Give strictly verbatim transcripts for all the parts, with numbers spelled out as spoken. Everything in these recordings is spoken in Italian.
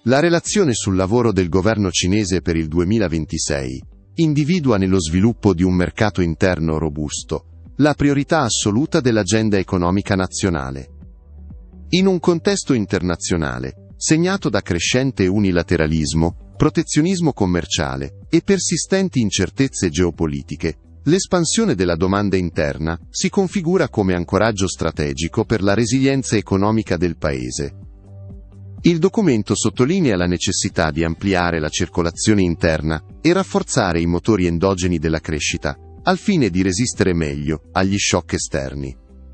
La relazione sul lavoro del governo cinese per il duemilaventisei individua nello sviluppo di un mercato interno robusto la priorità assoluta dell'agenda economica nazionale. In un contesto internazionale, segnato da crescente unilateralismo, protezionismo commerciale e persistenti incertezze geopolitiche, l'espansione della domanda interna si configura come ancoraggio strategico per la resilienza economica del Paese. Il documento sottolinea la necessità di ampliare la circolazione interna e rafforzare i motori endogeni della crescita, al fine di resistere meglio agli shock esterni.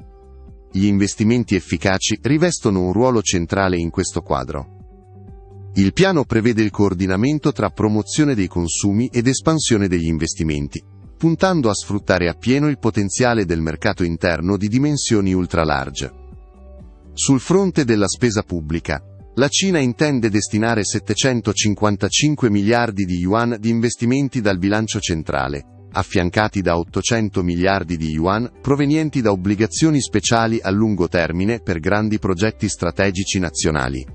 Gli investimenti efficaci rivestono un ruolo centrale in questo quadro. Il piano prevede il coordinamento tra promozione dei consumi ed espansione degli investimenti, puntando a sfruttare appieno il potenziale del mercato interno di dimensioni ultra-large. Sul fronte della spesa pubblica, la Cina intende destinare settecentocinquantacinque miliardi di yuan di investimenti dal bilancio centrale, affiancati da ottocento miliardi di yuan provenienti da obbligazioni speciali a lungo termine per grandi progetti strategici nazionali.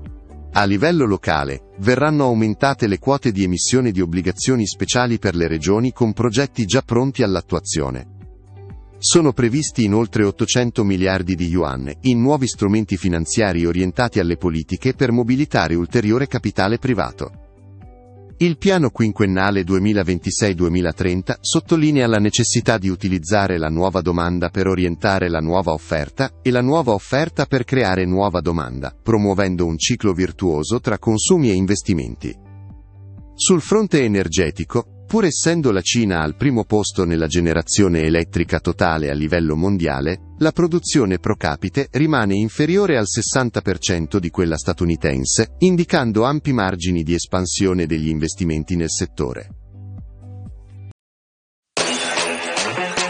A livello locale, verranno aumentate le quote di emissione di obbligazioni speciali per le regioni con progetti già pronti all'attuazione. Sono previsti inoltre ottocento miliardi di yuan in nuovi strumenti finanziari orientati alle politiche per mobilitare ulteriore capitale privato. Il piano quinquennale duemilaventisei duemilatrenta sottolinea la necessità di utilizzare la nuova domanda per orientare la nuova offerta e la nuova offerta per creare nuova domanda, promuovendo un ciclo virtuoso tra consumi e investimenti. Sul fronte energetico, pur essendo la Cina al primo posto nella generazione elettrica totale a livello mondiale, la produzione pro capite rimane inferiore al sessanta per cento di quella statunitense, indicando ampi margini di espansione degli investimenti nel settore.